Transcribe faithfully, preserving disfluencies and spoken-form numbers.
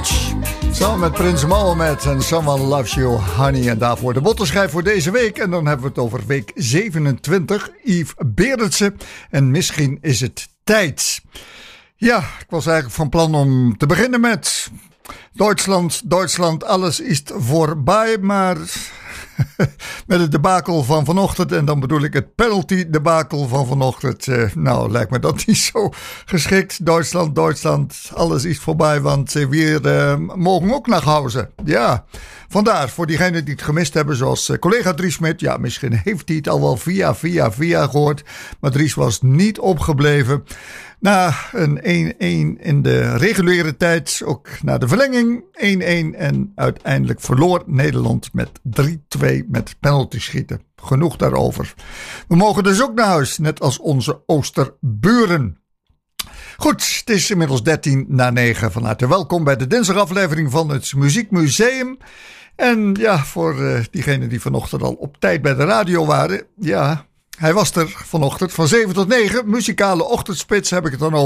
George. Samen met Prins Mohammed en Someone Loves You, Honey. En daarvoor de bottenschijf voor deze week. En dan hebben we het over week zevenentwintig. Yves Berendsen. En misschien is het tijd. Ja, ik was eigenlijk van plan om te beginnen met Duitsland, Duitsland, alles is voorbij. Maar met het debakel van vanochtend, en dan bedoel ik het penalty debakel van vanochtend. Uh, nou, lijkt me dat niet zo geschikt. Duitsland, Duitsland, alles is voorbij, want uh, we uh, mogen ook naar huis. Ja, vandaar, voor diegenen die het gemist hebben, zoals uh, collega Dries Smit. Ja, misschien heeft hij het al wel via, via, via gehoord. Maar Dries was niet opgebleven. Na een één-één in de reguliere tijd, ook na de verlenging één-één. En uiteindelijk verloor Nederland met drie-twee met penalty schieten. Genoeg daarover. We mogen dus ook naar huis, net als onze Oosterburen. Goed, het is inmiddels dertien na negen. Van harte welkom bij de dinsdagaflevering van het Muziekmuseum. En ja, voor uh, diegenen die vanochtend al op tijd bij de radio waren, ja, hij was er vanochtend van zeven tot negen. Muzikale ochtendspits heb ik het dan over.